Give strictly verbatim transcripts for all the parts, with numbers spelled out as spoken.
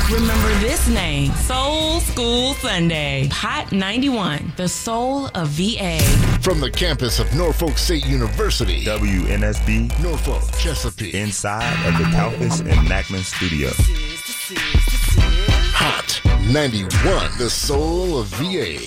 Remember this name, Soul School Sunday. Hot ninety-one, the soul of V A. From the campus of Norfolk State University, W N S B, Norfolk, Chesapeake, inside of the Kalfas and Mackman studio. Hot ninety-one, the soul of V A.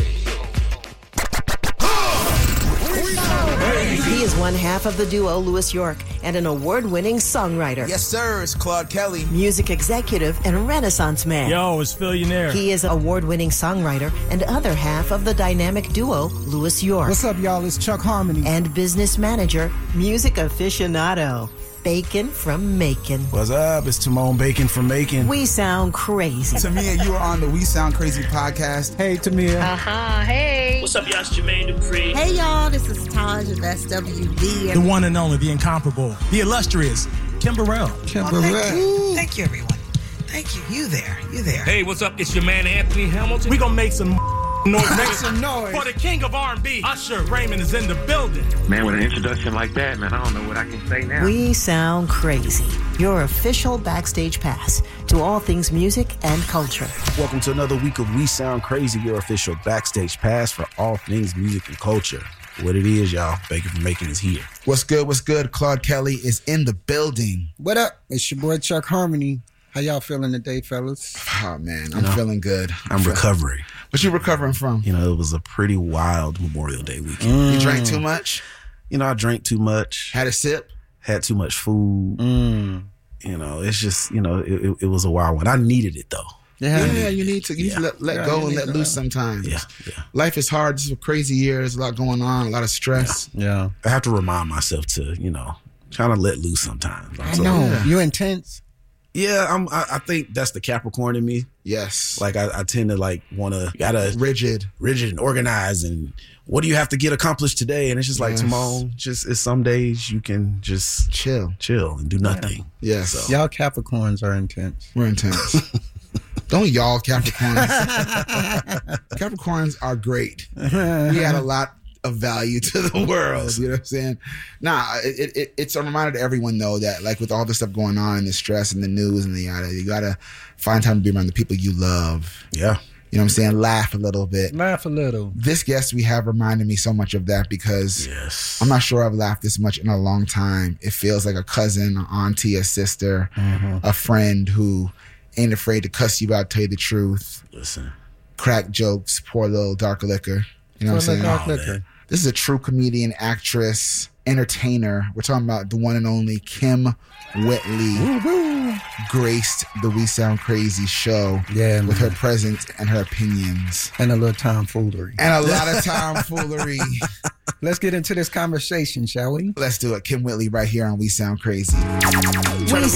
He is one half of the duo Louis York and an award-winning songwriter. Yes, sir. It's Claude Kelly. Music executive and Renaissance man. Yo, it's Phillionaire. He is award-winning songwriter and other half of the dynamic duo Louis York. What's up, y'all? It's Chuck Harmony. And business manager, music aficionado, Bacon from Macon. What's up? It's Timon Bacon from Macon. We sound crazy. Tamia, you are on the We Sound Crazy podcast. Hey, Tamia. Uh-huh, hey. What's up, y'all? It's Jermaine Dupri. Hey, y'all. This is Taj of S W D. The one and only, the incomparable, the illustrious, Kim Burrell. Kim Oh, Burrell. thank you. Thank you, everyone. Thank you. You there. You there. Hey, what's up? It's your man, Anthony Hamilton. We gonna make some noise. Make some noise. For the king of R and B, Usher Raymond is in the building. Man, with an introduction like that, man, I don't know what I can say now. We Sound Crazy, your official backstage pass to all things music and culture. Welcome to another week of We Sound Crazy, your official backstage pass for all things music and culture. What it is, y'all, Bacon from Macon is here. What's good? What's good? Claude Kelly is in the building. What up? It's your boy Chuck Harmony. How y'all feeling today, fellas? Oh, man, I'm You know, feeling good. I'm recovering. What you recovering from? You know, it was a pretty wild Memorial Day weekend. You drank too much? You know, I drank too much. Had a sip? Had too much food. Mm. You know, it's just, you know, it, it, it was a wild one. I needed it, though. Yeah, yeah, you need to, you Yeah. need to let, let Yeah, go you and need let to loose let- sometimes. Yeah, yeah. Life is hard. This is a crazy year. There's a lot going on, a lot of stress. Yeah. I have to remind myself to, you know, kind of let loose sometimes. I So, know. Yeah. You intense? Yeah, I'm, I, I think that's the Capricorn in me. Yes. Like, I, I tend to, like, want to, gotta rigid. rigid and organized, and what do you have to get accomplished today? And it's just like, Yes. Timon, just it's some days you can just Chill. chill and do nothing. Yes. So- Y'all Capricorns are intense. We're intense. Don't y'all Capricorns. Capricorns are great. We add a lot of value to the world. You know what I'm saying? Nah, it, it, it's a reminder to everyone, though, that like with all the stuff going on and the stress and the news and the yada, you got to find time to be around the people you love. Yeah. You know what I'm saying? Laugh a little bit. Laugh a little. This guest we have reminded me so much of that because Yes. I'm not sure I've laughed this much in a long time. It feels like a cousin, an auntie, a sister, a friend who ain't afraid to cuss you out, tell you the truth, Listen. crack jokes, pour a little dark liquor. You know what I'm saying? Dark Oh, liquor. man. This is a true comedian, actress, entertainer. We're talking about the one and only Kym Whitley. Graced the We Sound Crazy show Yeah, with man. her presence and her opinions. And a little tomfoolery. And a lot of tomfoolery. Let's get into this conversation, shall we? Let's do it. Kym Whitley right here on We Sound Crazy. We